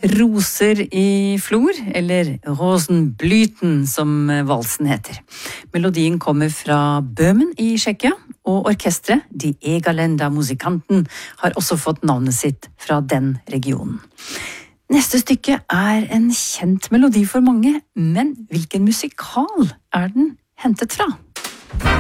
Roser i flor, eller Rosenblüten som valsen heter. Melodien kommer fra Bøhmen i Tsjekkia, og orkestret, De Egalenda Musikanten, har også fått navnet sitt fra den regionen. Neste stykke er en kjent melodi for mange, men hvilken musikal er den hentet fra?